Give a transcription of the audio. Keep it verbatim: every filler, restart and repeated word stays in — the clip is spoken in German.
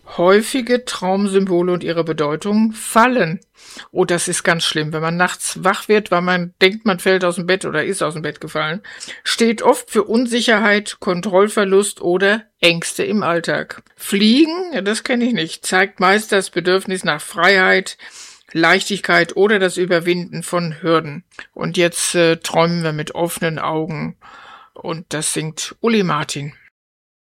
Häufige Traumsymbole und ihre Bedeutung fallen. Oh, das ist ganz schlimm. Wenn man nachts wach wird, weil man denkt, man fällt aus dem Bett oder ist aus dem Bett gefallen, steht oft für Unsicherheit, Kontrollverlust oder Ängste im Alltag. Fliegen, ja, das kenne ich nicht, zeigt meist das Bedürfnis nach Freiheit, Leichtigkeit oder das Überwinden von Hürden. Und jetzt äh, träumen wir mit offenen Augen und das singt Uli Martin.